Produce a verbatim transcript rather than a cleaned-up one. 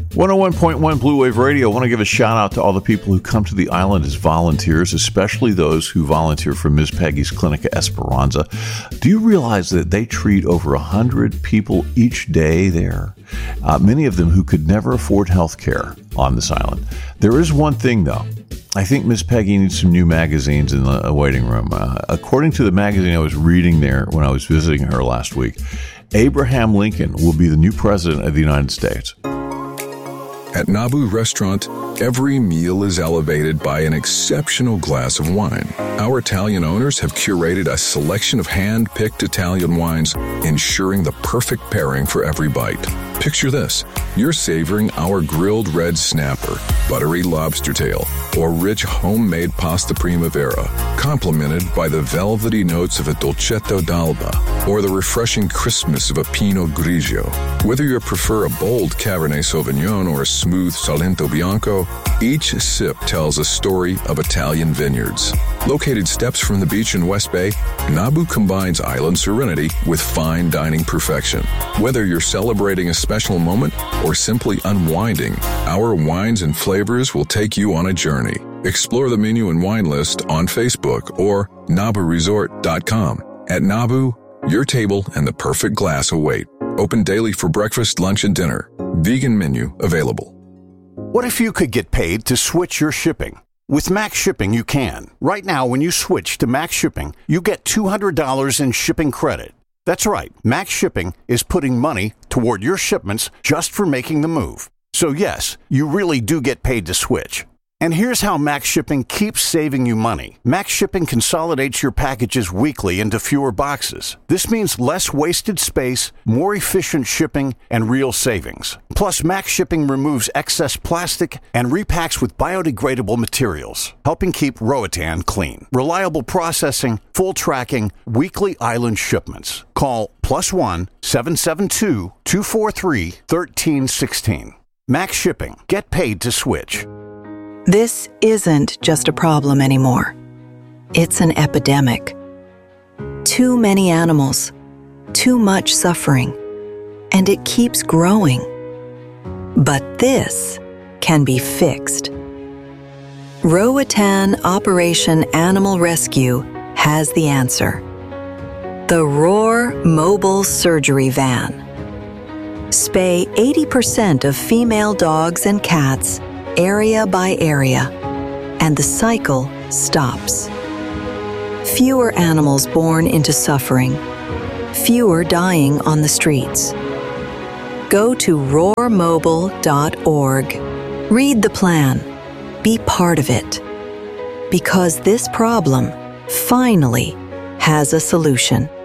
one oh one point one Blue Wave Radio. I want to give a shout out to all the people who come to the island as volunteers, especially those who volunteer for Miz Peggy's Clinica Esperanza. Do you realize that they treat over one hundred people each day there? Uh, many of them who could never afford health care on this island. There is one thing, though. I think Miss Peggy needs some new magazines in the waiting room. Uh, according to the magazine I was reading there when I was visiting her last week, Abraham Lincoln will be the new president of the United States. At Nabu Restaurant, every meal is elevated by an exceptional glass of wine. Our Italian owners have curated a selection of hand-picked Italian wines, ensuring the perfect pairing for every bite. Picture this. You're savoring our grilled red snapper, buttery lobster tail, or rich homemade pasta primavera, complemented by the velvety notes of a dolcetto d'alba, or the refreshing crispness of a Pinot Grigio. Whether you prefer a bold Cabernet Sauvignon or a smooth Salento Bianco, each sip tells a story of Italian vineyards. Located steps from the beach in West Bay, Nabu combines island serenity with fine dining perfection. Whether you're celebrating a special moment or simply unwinding, our wines and flavors will take you on a journey. Explore the menu and wine list on Facebook or nabu resort dot com. At Nabu, your table and the perfect glass await. Open daily for breakfast, lunch, and dinner. Vegan menu available. What if you could get paid to switch your shipping? With Max Shipping, you can. Right now, when you switch to Max Shipping, you get two hundred dollars in shipping credit. That's right. Max Shipping is putting money toward your shipments just for making the move. So yes, you really do get paid to switch. And here's how Max Shipping keeps saving you money. Max Shipping consolidates your packages weekly into fewer boxes. This means less wasted space, more efficient shipping, and real savings. Plus, Max Shipping removes excess plastic and repacks with biodegradable materials, helping keep Roatan clean. Reliable processing, full tracking, weekly island shipments. Call plus one seven seven two, two four three, one three one six. Max Shipping. Get paid to switch. This isn't just a problem anymore. It's an epidemic. Too many animals, too much suffering, and it keeps growing. But this can be fixed. Roatan Operation Animal Rescue has the answer. The Roar Mobile Surgery Van. Spay eighty percent of female dogs and cats area by area, and the cycle stops. Fewer animals born into suffering, fewer dying on the streets. Go to roar mobile dot org. Read the plan. Be part of it. Because this problem finally has a solution.